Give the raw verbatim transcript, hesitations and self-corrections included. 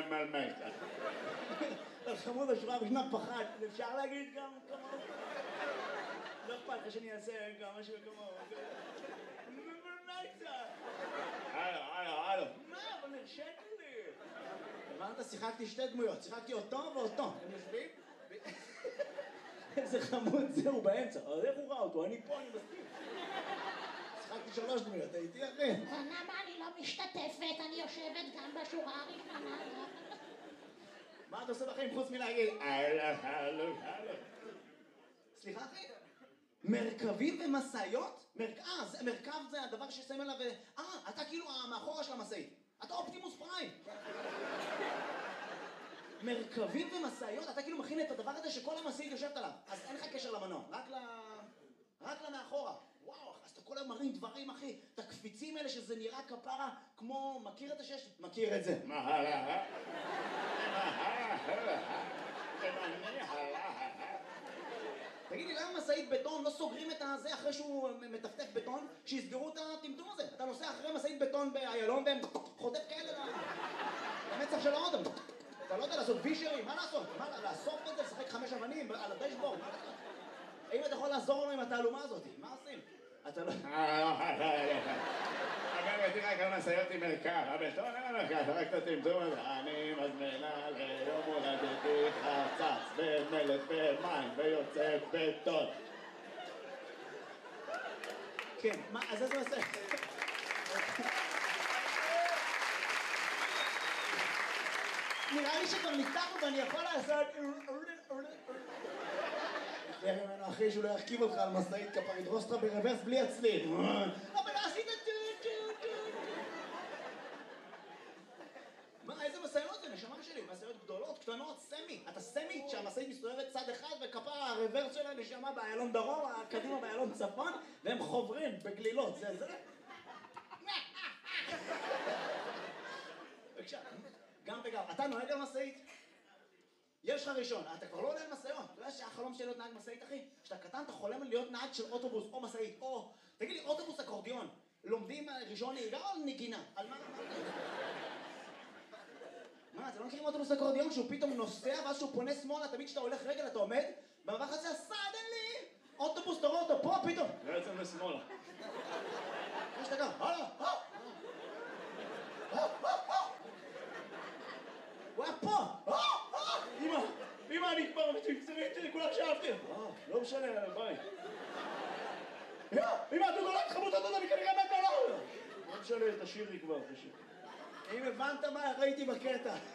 ממלמל ככה. חמוד השורה ראשונה פחד, אפשר להגיד גם כמוהו? לא אכפת לך שאני אעשה גם משהו כמוהו. ממלמל קצת. הלו, הלו, הלו. מה? אבל נרשת לי. הבנת? שיחקתי שתי דמויות, שיחקתי אותו ואותו. הם יושבים? איזה חמוד זהו באמצע. אז איך הוא ראה אותו? אני פה, אני מסכים. שיחקתי שלוש דמויות, הייתי אחי. למה אני לא משתתפת? אני יושבת גם בשורה הראשונה. מה אתה עושה בחיים חוץ מלהגיד? הלו, הלו, הלו. סליחה אחי? מרכבים ומשאיות? אה, מרכב זה הדבר ששם אליו... אה, אתה כאילו המאחורה של המשאית. אתה אופטימוס פריים. מרכבים ומשאיות? אתה כאילו מכין את הדבר הזה שכל המשאית יושבת עליו. אז אין לך קשר למנוע, רק ל... רק למאחורה. וואו, אז אתה כל היום מרים דברים, אחי. את הקפיצים האלה שזה נראה כפרה כמו... מכיר את השש? מכיר את זה. מה הלאה? מה הלאה? תמני הלאה. תגיד לי, למה משאית בטון לא סוגרים את הזה אחרי שהוא מטפטף בטון, שיסגרו את הטמטום הזה? אתה נוסע אחרי משאית בטון באיילון והם חוטף כאלה למצח של האודם. אתה לא יודע לעשות וישרים, מה לעשות? מה, לאסוף את זה, לשחק חמש אבנים על הדשבורד? מה לעשות? האם אתה יכול לעזור לנו עם התעלומה הזאת? מה עושים? אתה לא... אגב, יש לי רק על משאיות עם מרכב, הבטון אין מרכב, רק את הטמטום הזה. אני מזמינה ליום הולדתי חצץ במלט במים ויוצא בטון. כן, מה, אז איזה עושה? נראה לי שכבר ניתחנו ואני יכול לעשות... תראה ממנו אחי שהוא לא ירכיב אותך על משאית כפר, ידרוס אותך ברוורס בלי הצליל. אבל לא עשית טו טו טו מה, איזה משאיות זה? נשמה שלי, משאיות גדולות, קטנות, סמי. אתה סמי שהמשאית מסתובבת צד אחד וכפר הרוורס שלה נשמה באיילון דרום, קדימה באיילון צפון, והם חוברים בגלילות, זה זה. בבקשה, גם וגם. אתה נוהג על משאית? יש לך ראשון, אתה כבר לא עולה על משאיות. אתה יודע שהחלום שלי להיות נהג משאית, אחי? כשאתה קטן אתה חולם על להיות נהג של אוטובוס או משאית, או... תגיד לי, אוטובוס אקורדיון, לומדים ראשון נהיגה או נגינה? על מה? מה, אתם לא מכירים אוטובוס אקורדיון שהוא פתאום נוסע ואז שהוא פונה שמאלה, תמיד כשאתה הולך רגל אתה עומד במעבר הזה, סדנלי! אוטובוס, תראו אותו, פה פתאום! לא יוצא לשמאלה. מה שאתה גם? הלאה! הוא היה פה! אמא! אמא, אני כבר מצמצמית שלי, כולה שאהבתי! לא משנה, ביי. אמא, אתה נולד חמוד אותו, אני כנראה מת עליו! לא משנה, תשאירי כבר, תשאירי. אם הבנת מה ראיתי בקטע